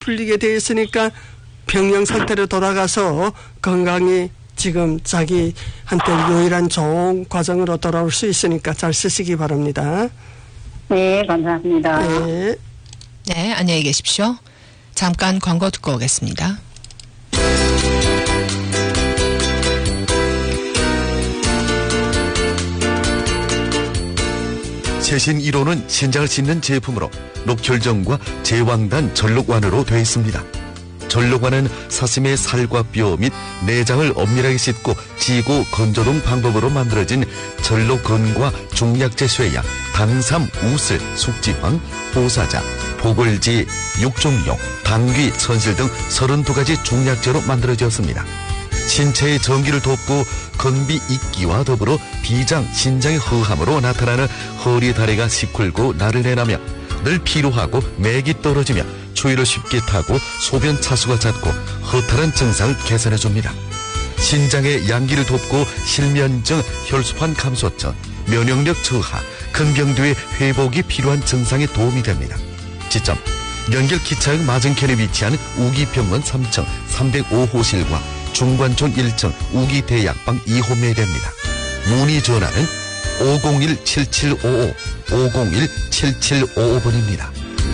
풀리게 돼 있으니까 병영 상태로 돌아가서 건강히 지금 자기한테 유일한 좋은 과정으로 돌아올 수 있으니까 잘 쓰시기 바랍니다. 네, 감사합니다. 네. 네, 안녕히 계십시오. 잠깐 광고 듣고 오겠습니다. 최신 1호는 신장을 씻는 제품으로 녹혈정과 제왕단 전록완으로 되어 있습니다. 전록완은 사슴의 살과 뼈 및 내장을 엄밀하게 씻고 지고 건조동 방법으로 만들어진 전록건과 중약제 쇠약, 당삼, 우슬, 숙지황, 보사자, 보글지, 육종용, 당귀, 선실 등 32가지 중약제로 만들어졌습니다. 신체의 전기를 돕고 건비 있기와 더불어 비장, 신장의 허함으로 나타나는 허리, 다리가 시큰고 나를 내나며 늘 피로하고 맥이 떨어지며 추위를 쉽게 타고 소변 차수가 잦고 허탈한 증상을 개선해줍니다. 신장의 양기를 돕고 실면증, 혈소판 감소증, 면역력 저하, 근병두의 회복이 필요한 증상에 도움이 됩니다. 지점 연결 기차역 맞은편에 위치한 우기병원 3층 305호실과 중관촌 1층 우기대약방 2호매에 됩니다. 문의 전화는 501-7755, 501-7755번입니다.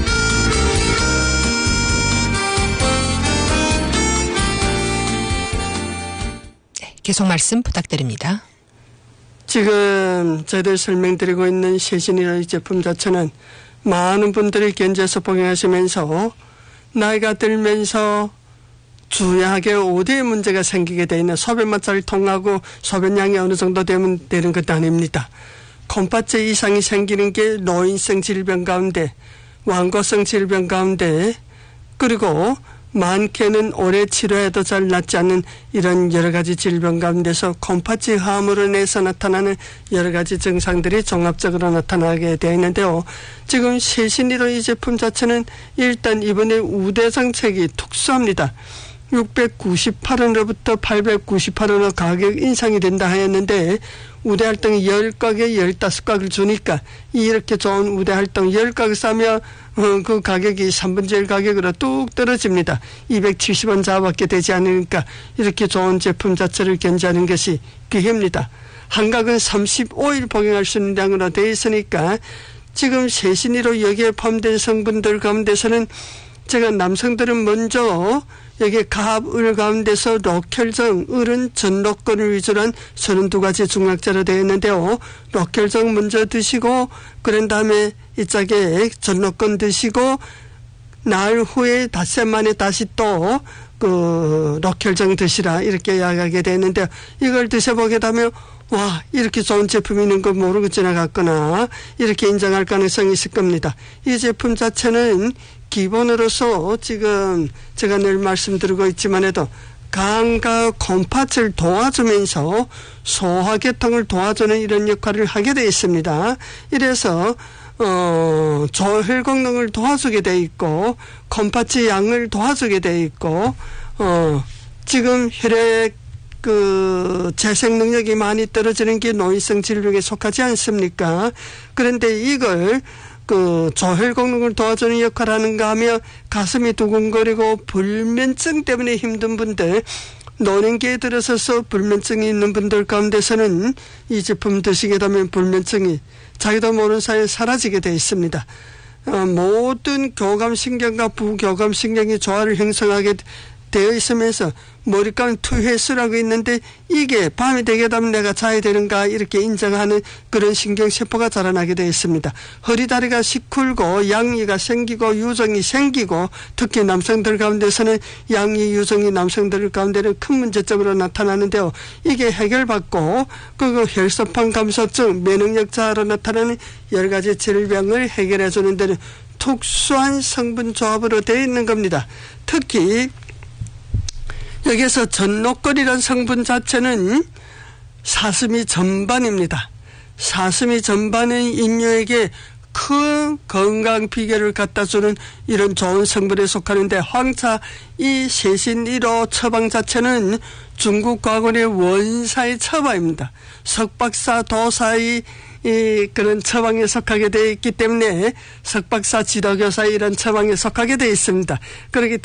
네, 계속 말씀 부탁드립니다. 지금 저희들 설명드리고 있는 쇄신이라는 제품 자체는 많은 분들이 견제해서 복용하시면서 나이가 들면서 주야하게 5대의 문제가 생기게 돼 있는 소변만 잘 통하고 소변량이 어느 정도 되면 되는 것도 아닙니다. 콩팥제 이상이 생기는 게 노인성 질병 가운데, 완고성 질병 가운데, 그리고 많게는 오래 치료해도 잘 낫지 않는 이런 여러 가지 질병 가운데서 콩팥제 화합으로 인해서 나타나는 여러 가지 증상들이 종합적으로 나타나게 되어 있는데요. 지금 쇄신이로 이 제품 자체는 일단 이번에 우대정책이 특수합니다. 698원으로부터 898원으로 가격 인상이 된다 하였는데 우대활동 10각에 15각을 주니까 이렇게 좋은 우대활동 10각 사면 그 가격이 3분의 1 가격으로 뚝 떨어집니다. 270원 자밖에 되지 않으니까 이렇게 좋은 제품 자체를 견제하는 것이 귀합니다. 한 각은 35일 복용할 수 있는 양으로 되어 있으니까 지금 쇄신이로 여기에 포함된 성분들 가운데서는 제가 남성들은 먼저 여기 가합을 가운데서 록혈정, 을은 전록건을 위주로 한 32가지 중약제로 되어 있는데요. 록혈정 먼저 드시고 그런 다음에 이 짝에 전록건 드시고 나흘 후에 닷새 만에 다시 또 그 록혈정 드시라 이렇게 이야기하게 되는데 이걸 드셔보게 되면 와 이렇게 좋은 제품이 있는 거 모르고 지나갔거나 이렇게 인정할 가능성이 있을 겁니다. 이 제품 자체는 기본으로서 지금 제가 늘 말씀드리고 있지만 해도 간과 콩팥을 도와주면서 소화계통을 도와주는 이런 역할을 하게 되어 있습니다. 이래서 저혈功能을 도와주게 되어 있고 콩팥의 양을 도와주게 되어 있고 지금 혈액 그 재생 능력이 많이 떨어지는 게 노인성 질병에 속하지 않습니까? 그런데 이걸 그 조혈功能을 도와주는 역할을 하는가 하며 가슴이 두근거리고 불면증 때문에 힘든 분들, 노년기에 들어서서 불면증이 있는 분들 가운데서는 이 제품 드시게 되면 불면증이 자기도 모르는 사이에 사라지게 되어 있습니다. 모든 교감신경과 부교감신경이 조화를 형성하게 되어 있으면서 머리감 투회수라고 있는데 이게 밤이 되게 되면 내가 자야 되는가 이렇게 인정하는 그런 신경세포가 자라나게 되어 있습니다. 허리다리가 시쿨고 양이가 생기고 유정이 생기고 특히 남성들 가운데서는 양이 유정이 남성들 가운데는 큰 문제점으로 나타나는데요. 이게 해결받고 그 혈소판 감소증 면역력 저하로 나타나는 여러 가지 질병을 해결해 주는 데는 특수한 성분 조합으로 되어 있는 겁니다. 특히 여기서 전록걸이라는 성분 자체는 사슴이 전반입니다. 사슴이 전반은 인류에게 큰 건강 비결을 갖다주는 이런 좋은 성분에 속하는데 황차 이 쇄신 1호 처방 자체는 중국 과거의 원사의 처방입니다. 석박사 도사의 그런 처방에 속하게 되어 있기 때문에 석박사 지도교사 이런 처방에 속하게 되어 있습니다. 그렇기